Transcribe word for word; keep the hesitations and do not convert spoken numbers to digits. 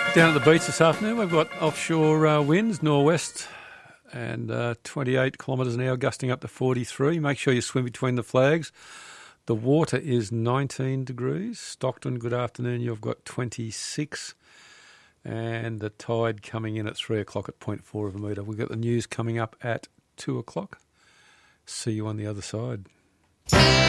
Down at the beach this afternoon, we've got offshore uh, winds, nor'west, and uh, twenty-eight kilometres an hour, gusting up to forty-three. Make sure you swim between the flags. The water is nineteen degrees. Stockton, good afternoon, you've got twenty-six. And the tide coming in at three o'clock at zero point four of a metre. We've got the news coming up at two o'clock. See you on the other side.